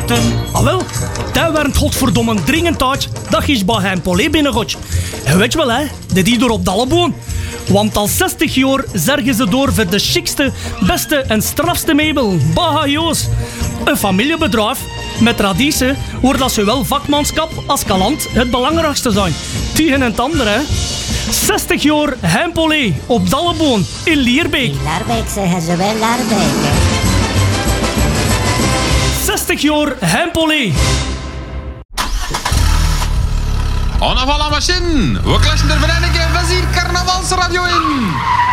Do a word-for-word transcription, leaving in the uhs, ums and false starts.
Maarten. Ah wel, dat werd godverdomme dringend uit dat je bij hem Polé binnengooit. En weet je wel, hè, dat die door op Dalleboon. Want al zestig jaar zorgen ze door voor de chicste, beste en strafste meubel. Baha Joos. Een familiebedrijf met traditie waar dat zowel vakmanschap als kalant het belangrijkste zijn. Tegen en het andere, hè. zestig jaar Hempolé op Dalleboon in Lierbeek. In Laarbeek zeggen ze wel Laarbeek, hè. zestig jaar Hempolé. On a la machine. We klatschen er vereniging van hier Carnavalsradio in.